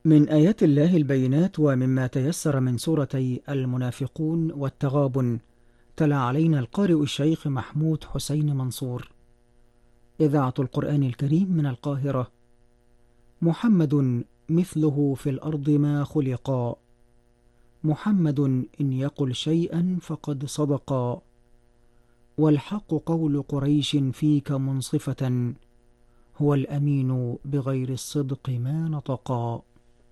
من آيات الله البينات ومما تيسر من سورتي المنافقون والتغابن. تلا علينا القارئ الشيخ محمود حسين منصور. إذاعة القرآن الكريم من القاهرة. محمد مثله في الأرض ما خلقا. محمد إن يقل شيئا فقد صدقا. والحق قول قريش فيك منصفة. هو الأمين بغير الصدق ما نطقا.